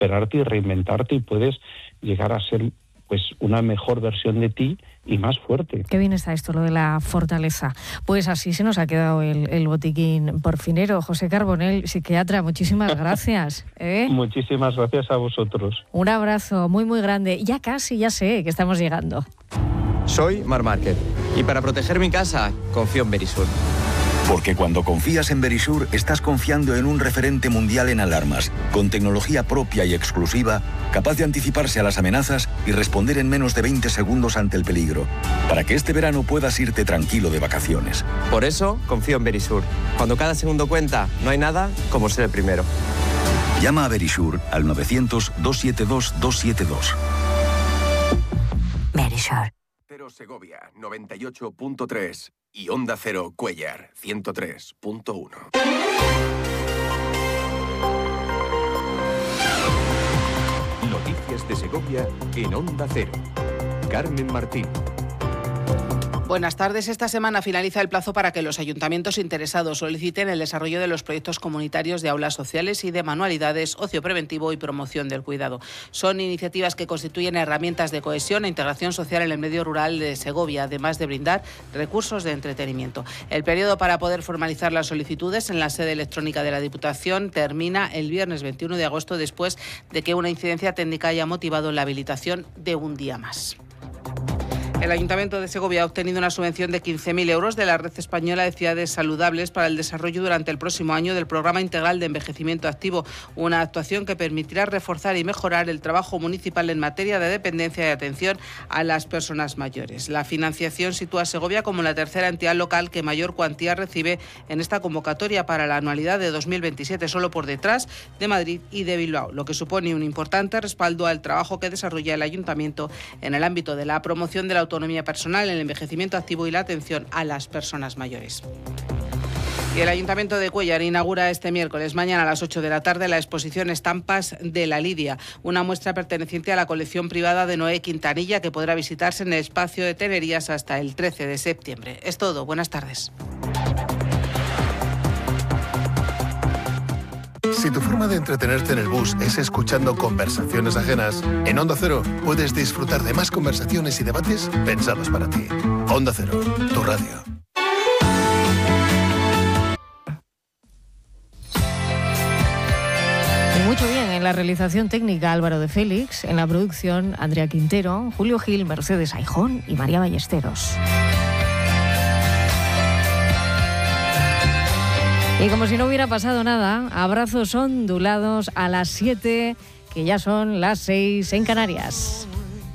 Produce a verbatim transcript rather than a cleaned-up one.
superarte y reinventarte, y puedes llegar a ser pues una mejor versión de ti y más fuerte. Qué bien está esto, lo de la fortaleza. Pues así se nos ha quedado el, el botiquín porfinero. José Carbonell, psiquiatra, muchísimas gracias. ¿eh? Muchísimas gracias a vosotros. Un abrazo muy, muy grande. Ya casi, ya sé que estamos llegando. Soy Marc Márquez y para proteger mi casa confío en Verisur. Porque cuando confías en Verisur, estás confiando en un referente mundial en alarmas, con tecnología propia y exclusiva, capaz de anticiparse a las amenazas y responder en menos de veinte segundos ante el peligro, para que este verano puedas irte tranquilo de vacaciones. Por eso confío en Verisur. Cuando cada segundo cuenta, no hay nada como ser el primero. Llama a Verisur al novecientos, doscientos setenta y dos, doscientos setenta y dos. Verisur. Cero Segovia noventa y ocho punto tres y Onda Cero Cuéllar ciento tres punto uno. Noticias de Segovia en Onda Cero. Carmen Martín. Buenas tardes. Esta semana finaliza el plazo para que los ayuntamientos interesados soliciten el desarrollo de los proyectos comunitarios de aulas sociales y de manualidades, ocio preventivo y promoción del cuidado. Son iniciativas que constituyen herramientas de cohesión e integración social en el medio rural de Segovia, además de brindar recursos de entretenimiento. El periodo para poder formalizar las solicitudes en la sede electrónica de la Diputación termina el viernes veintiuno de agosto, después de que una incidencia técnica haya motivado la habilitación de un día más. El Ayuntamiento de Segovia ha obtenido una subvención de quince mil euros de la Red Española de Ciudades Saludables para el desarrollo durante el próximo año del Programa Integral de Envejecimiento Activo, una actuación que permitirá reforzar y mejorar el trabajo municipal en materia de dependencia y atención a las personas mayores. La financiación sitúa a Segovia como la tercera entidad local que mayor cuantía recibe en esta convocatoria para la anualidad de dos mil veintisiete, solo por detrás de Madrid y de Bilbao, lo que supone un importante respaldo al trabajo que desarrolla el Ayuntamiento en el ámbito de la promoción de la autonomía personal, el envejecimiento activo y la atención a las personas mayores. Y el Ayuntamiento de Cuéllar inaugura este miércoles, mañana a las ocho de la tarde, la exposición Estampas de la Lidia, una muestra perteneciente a la colección privada de Noé Quintanilla que podrá visitarse en el espacio de Tenerías hasta el trece de septiembre. Es todo. Buenas tardes. Si tu forma de entretenerte en el bus es escuchando conversaciones ajenas, en Onda Cero puedes disfrutar de más conversaciones y debates pensados para ti. Onda Cero, tu radio. Y mucho bien en la realización técnica Álvaro de Félix, en la producción Andrea Quintero, Julio Gil, Mercedes Aijón y María Ballesteros. Y como si no hubiera pasado nada, abrazos ondulados a las siete, que ya son las seis en Canarias.